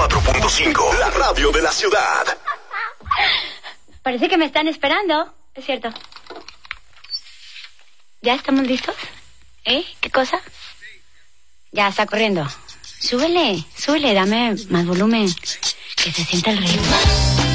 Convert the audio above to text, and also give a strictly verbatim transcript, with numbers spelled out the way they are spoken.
cuatro punto cinco, la radio de la ciudad. Parece que me están esperando. Es cierto. ¿Ya estamos listos? ¿Eh? ¿Qué cosa? Ya, está corriendo. Súbele, súbele, dame más volumen. Que se sienta el ritmo.